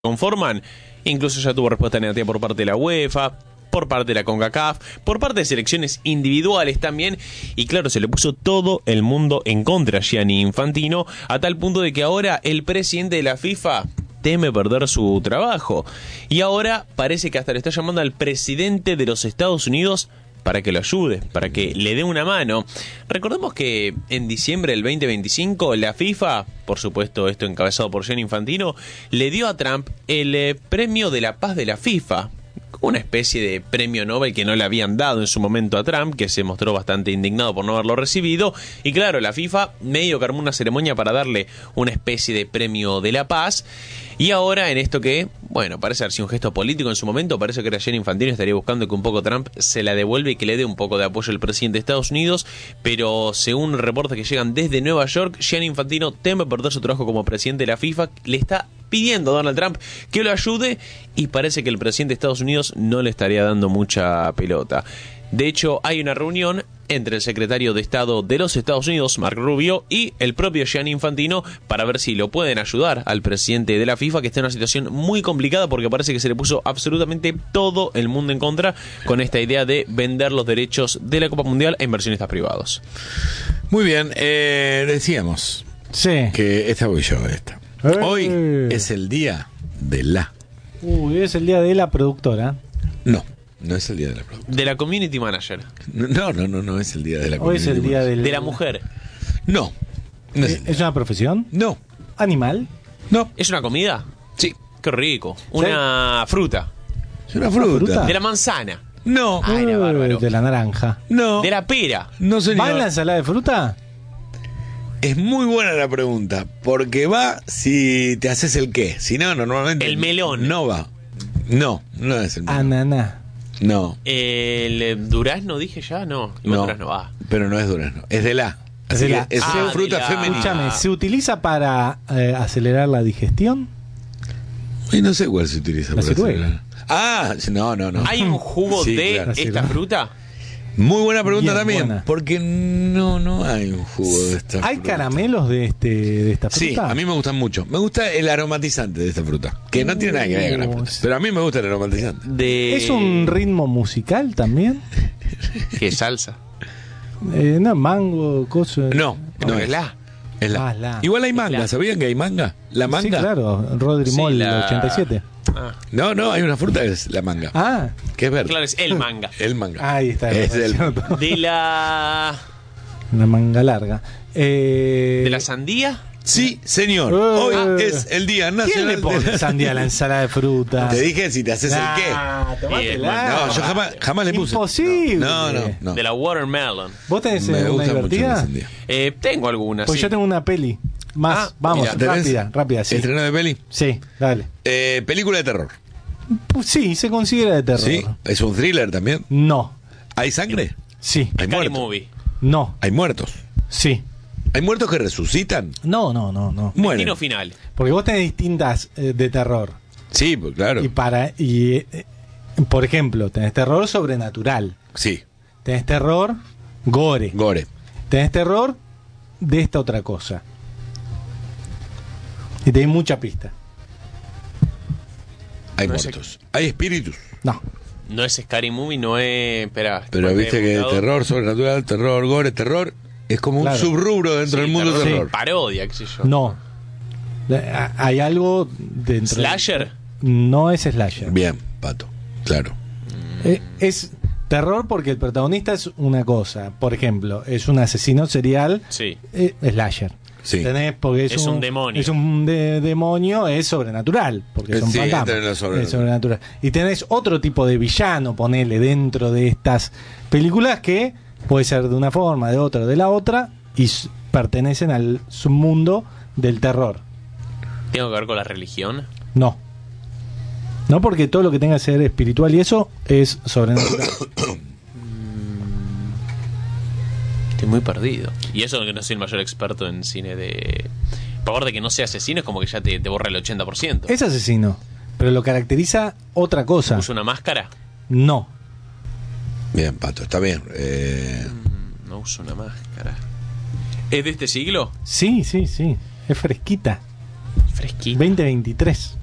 conforman. Incluso ya tuvo respuesta negativa por parte de la UEFA, por parte de la CONCACAF, por parte de selecciones individuales también. Y claro, se le puso todo el mundo en contra a Gianni Infantino, a tal punto de que ahora el presidente de la FIFA teme perder su trabajo. Y ahora parece que hasta le está llamando al presidente de los Estados Unidos para que lo ayude, para que le dé una mano. Recordemos que en diciembre del 2025 la FIFA, por supuesto esto encabezado por Gianni Infantino, le dio a Trump el premio de la paz de la FIFA, una especie de premio Nobel que no le habían dado en su momento a Trump, que se mostró bastante indignado por no haberlo recibido. Y claro, la FIFA medio que armó una ceremonia para darle una especie de premio de la paz. Y ahora en esto que, bueno, parece haber sido un gesto político en su momento, parece que era Gianni Infantino, estaría buscando que un poco Trump se la devuelva y que le dé un poco de apoyo al presidente de Estados Unidos. Pero según reportes que llegan desde Nueva York, Gianni Infantino teme perder su trabajo como presidente de la FIFA, le está pidiendo a Donald Trump que lo ayude y parece que el presidente de Estados Unidos no le estaría dando mucha pelota. De hecho, hay una reunión entre el secretario de Estado de los Estados Unidos, Marco Rubio, y el propio Gianni Infantino para ver si lo pueden ayudar al presidente de la FIFA, que está en una situación muy complicada porque parece que se le puso absolutamente todo el mundo en contra con esta idea de vender los derechos de la Copa Mundial a inversionistas privados. Muy bien, decíamos que esta voy yo, esta. Hoy es el día de la... es el día de la productora. No es el día de la productora. De la community manager. No es el día de la Hoy es el día de la mujer. No ¿Es una profesión? No. ¿Animal? No. ¿Es una comida? Sí. Qué rico. Una fruta. Es una fruta. De la manzana. No. Era bárbaro. De la naranja. No. De la pera. No, señor. ¿Va en la ensalada de fruta? Es muy buena la pregunta, porque va si te haces el qué. Si no, normalmente... El melón. No va. No es el melón. Ananá. No. El durazno, dije ya, no. Durazno va. Pero no es durazno, es de la. Así de la. que es fruta femenina. Escúchame, ¿se utiliza para acelerar la digestión? Y no sé cuál se utiliza La para ciruela. acelerar. No. ¿Hay un jugo Sí, de claro. esta fruta? Muy buena pregunta Bien, también. buena. Porque no hay un jugo de esta fruta. ¿Hay caramelos de esta fruta? Sí, a mí me gustan mucho. Me gusta el aromatizante de esta fruta. Que no tiene nada que ver con la fruta. Pero a mí me gusta el aromatizante. ¿Es un ritmo musical también? ¿Qué salsa? No, mango, cosa. No es es la. Es la. Ah, la. Igual hay manga, La. ¿sabían que hay manga? La manga. Sí, claro, Rodri Sí, Moll, la- 87. Ah, No, hay una fruta que es la manga. Ah, Que es verde. claro, es el manga. El manga. ahí está. Es el... De la... Una manga larga. ¿De la sandía? Sí, señor. Hoy es el Día ¿Quién Nacional le pone de la... sandía a la ensalada de fruta? Te dije si te haces el qué. Tomátela. No, yo jamás le puse. Imposible. No. De la watermelon. ¿Vos tenés Me una gusta mucho la divertida? sandía. Tengo algunas, Pues sí. yo tengo una peli. Más, vamos, Mira, rápida, sí. ¿Estreno de peli? Sí, dale. Película de terror. Pues sí, se considera de terror. Sí. ¿Es un thriller también? No. ¿Hay sangre? Sí. Hay Scary muertos. Movie. No. Hay muertos. Sí. ¿Hay muertos que resucitan? No. Mueren. Destino final. Porque vos tenés distintas de terror. Sí, pues claro. Por ejemplo, tenés terror sobrenatural. Sí. Tenés terror gore. Gore. Tenés terror de esta otra cosa. Y tenés mucha pista. Hay No sé. muertos. Hay espíritus. No. No es Scary Movie, no es... Espera. Pero viste que terror sobrenatural, terror, gore, terror es como Claro. un subrubro dentro del mundo del terror. Parodia, qué sé yo. No. Hay algo dentro. ¿Slasher? No es slasher. Bien, Pato. Claro. Es terror porque el protagonista es una cosa. Por ejemplo, es un asesino serial. Sí. Slasher. Sí. ¿Entendés? Porque Es un demonio. Es un demonio, es sobrenatural. Porque son Sí, fantasmas. entra en lo sobrenatural. Es sobrenatural. Y tenés otro tipo de villano, ponele, dentro de estas películas que puede ser de una forma, de otra, de la otra, y pertenecen al submundo del terror. ¿Tengo que ver con la religión? No. No, porque todo lo que tenga que ser espiritual y eso es sobrenatural. Estoy muy perdido. Y eso que no soy el mayor experto en cine de... Por favor de que no sea asesino es como que ya te borra el 80%. Es asesino, pero lo caracteriza otra cosa. ¿Usa una máscara? No. Bien, Pato, está bien. No usa una máscara. ¿Es de este siglo? Sí. Es fresquita. Fresquita. 2023.